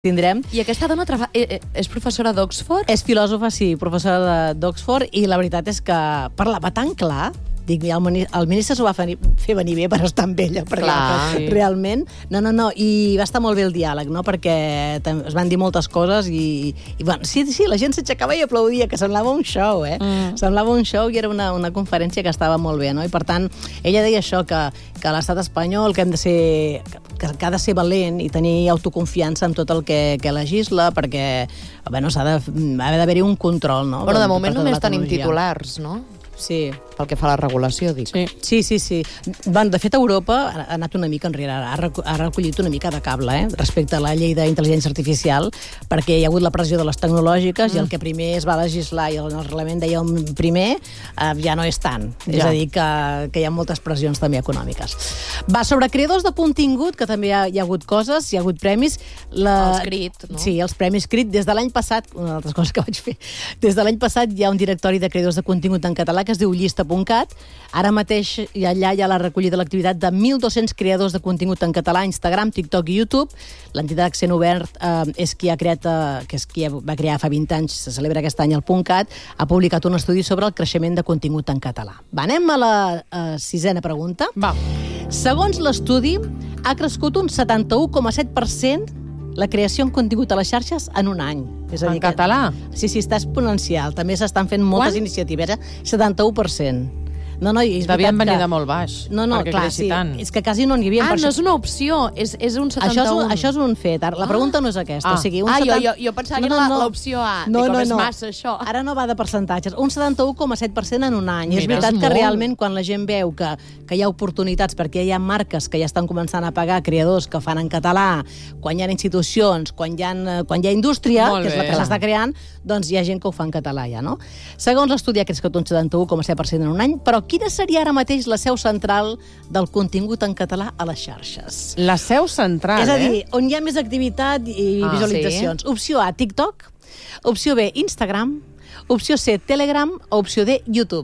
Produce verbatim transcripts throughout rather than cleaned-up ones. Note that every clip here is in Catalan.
tindrem. I aquesta dona traba... és professora d'Oxford? És filòsofa, sí, professora d'Oxford, i la veritat és que parlava tan clar. Dic, el, el ministre s'ho va fer, fer venir bé per estar amb ella, perquè Clar, sí. realment... No, no, no, i va estar molt bé el diàleg, no?, perquè es van dir moltes coses i, i bueno, sí, sí, la gent s'aixecava i aplaudia, que semblava un show, eh? Mm. Semblava un show i era una, una conferència que estava molt bé, no? I per tant, ella deia això, que, que l'estat espanyol, que hem de ser... Que, que ha de ser valent i tenir autoconfiança en tot el que, que legisla, perquè, bueno, s'ha de, ha d'haver-hi un control, no? Bueno, de moment només tenim titulars, no? Sí. Pel que fa a la regulació, dic. Sí, sí, sí. sí. Bueno, de fet, Europa ha anat una mica enrere, ha recollit una mica de cable, eh, respecte a la llei d'intel·ligència artificial, perquè hi ha hagut la pressió de les tecnològiques mm. i el que primer es va legislar i el reglament deia primer, eh, ja no és tant. Ja. És a dir, que, que hi ha moltes pressions també econòmiques. Va, sobre creadors de contingut, que també hi ha, hi ha hagut coses, hi ha hagut premis. La... Els CRIT, no? Sí, els premis CRIT. Des de l'any passat, una altra cosa que vaig fer, des de l'any passat hi ha un directori de creadors de contingut en català que es diu llista punt cat. Ara mateix allà hi ha la recollida de l'activitat de mil dos-cents creadors de contingut en català, Instagram, TikTok i YouTube. L'entitat Accent Obert eh, és qui ha creat, eh, que és qui va crear fa vint anys, se celebra aquest any el .cat, ha publicat un estudi sobre el creixement de contingut en català. Va, anem a la eh, sisena pregunta. Va. Segons l'estudi, ha crescut un setanta-u coma set per cent la creació en contingut a les xarxes en un any. És a dir, en català? Que, sí, sí, està exponencial. També s'estan fent moltes Quan? iniciatives. Eh? setanta-u per cent. No, no, és Devien venir que... de molt baix, no, no, perquè clar, creixi sí. tant. És que quasi no n'hi havia. Ah, per no és una opció, és, és un setanta-u. Això és un, això és un fet. La pregunta no és aquesta. Ah, o sigui, un ah setanta... jo, jo, jo pensava que era no, no. l'opció A. No, Dic, no, és no. massa, això. Ara no va de percentatges. Un setanta-u coma set per cent en un any. Mira, és veritat és que molt. realment quan la gent veu que, que hi ha oportunitats, perquè hi ha marques que ja estan començant a pagar creadors que fan en català, quan hi ha institucions, quan hi ha, quan hi ha indústria, Molt que és la bé. que s'està creant, doncs hi ha gent que ho fa en català ja, no? Segons l'estudi ha crescut un setanta-u coma set per cent en un any, però quina seria ara mateix la seu central del contingut en català a les xarxes? La seu central, És a dir, eh? on hi ha més activitat i Ah, visualitzacions. Sí? Opció A, TikTok. Opció B, Instagram. Opció C, Telegram. O opció D, YouTube.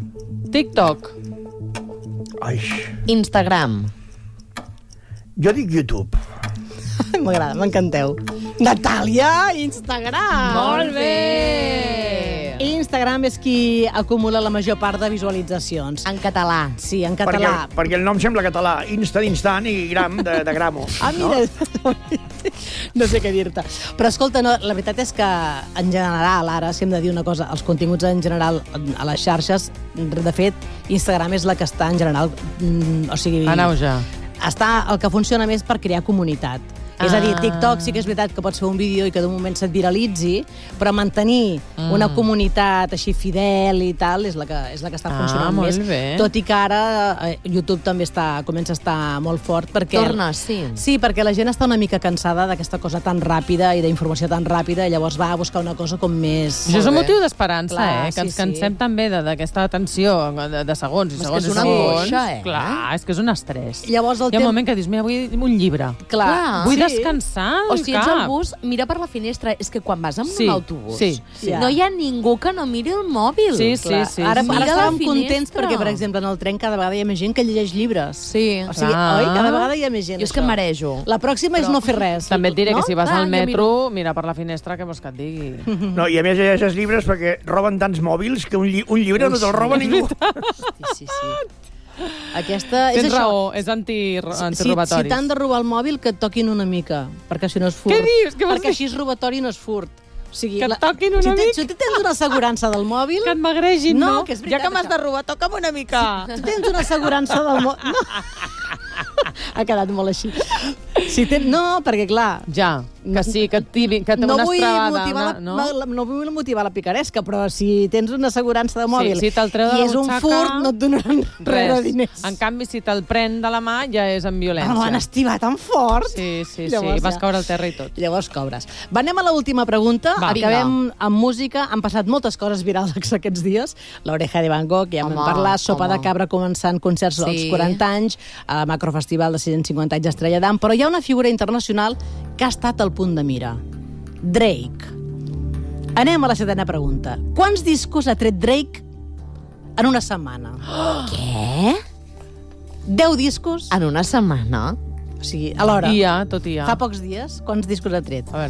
TikTok. Ai, Instagram. jo dic YouTube. M'agrada, m'encanteu. Natàlia, Instagram! Molt bé! Instagram és qui acumula la major part de visualitzacions. En català. Sí, en català. Perquè, perquè el nom sembla català. Insta d'instant i gram de, de gramo. Ah, mira, no? no sé què dir-te. Però escolta, no, la veritat és que en general, ara, si hem de dir una cosa, els continguts en general a les xarxes, de fet, Instagram és la que està en general... Mm, o sigui... En auge. Està el que funciona més per crear comunitat. Ah. És a dir, TikTok sí que és veritat que pots fer un vídeo i que d'un moment se't viralitzi, però mantenir mm. una comunitat així fidel i tal és la que, és la que està Ah, funcionant molt més. bé. Tot i que ara eh, YouTube també està, comença a estar molt fort perquè... Torna, sí. Sí, perquè la gent està una mica cansada d'aquesta cosa tan ràpida i d'informació tan ràpida, i llavors va a buscar una cosa com més... Això és un bé. motiu d'esperança, Clar, eh? Que sí, ens cansem sí. també de- d'aquesta tensió de, de segons i És que segons és i una segons. angoixa, eh? Clar, és que és un estrès. Llavors el Hi ha un tem- moment que dius, mira, vull un llibre. Clar, Clar. Vull sí. descansar O el si ets cap. al bus, mira per la finestra. És que quan vas amb Sí, un autobús, sí, sí. no hi ha ningú que no miri el mòbil. Sí, sí, Clar. sí. Ara, sí. ara Mira estàvem la contents finestra. perquè, per exemple, en el tren cada vegada hi ha més gent que llegeix llibres. Sí. O sigui, Clar. oi? Cada vegada hi ha més gent. Jo és que això. em marejo. La pròxima és Però- no fer res. També et diré no? que si vas Ah, al jo metro, mira per la finestra, què vols que et digui? No, i a més llegeixes llibres perquè roben tants mòbils que un, lli un llibre no te'l roba ningú. Sí, sí, sí. Aquesta és Tens això. raó, és anti, Si, si antirobatoris. t'han de robar el mòbil, que et toquin una mica, perquè si no és furt. Què dius? Què vols perquè dir? així és robatori i no és furt. O sigui, Que et toquin una si te- mica? Si tu tens una assegurança del mòbil... Que et magregin, No, no? que és veritat, ja que m'has això. de robar, toca'm una mica. Tu tens una assegurança del mòbil... No. Ha quedat molt així. Si ten... No, perquè clar... Ja, que sí, que et tiri, que té No una vull, estrada. motivar la, no? no? no vull motivar la picaresca, però si tens una assegurança de mòbil si te'l treu de i la és un butxaca, furt, no et donaran res de diners. En canvi, si te'l pren de la mà, ja és en violència. Ah, van estivar tan fort. Sí, sí, Llavors sí, vas ja. caure al terra i tot. Llavors cobres. Va, anem a l'última pregunta. Va. Acabem amb música. Han passat moltes coses virals aquests dies. L'Oreja de Van Gogh, ja en Home, vam parlar. Sopa home. de Cabra començant concerts Sí. als quaranta anys, a Macrofestival de cent cinquanta anys d'Estrella d'Am, però hi ha una figura internacional que ha estat al punt de mira. Drake. Anem a la setena pregunta. Quants discos ha tret Drake en una setmana? Què? deu discos En una setmana? O sigui, alhora, I ja, tot i ja. fa pocs dies, quants discos ha tret? A veure.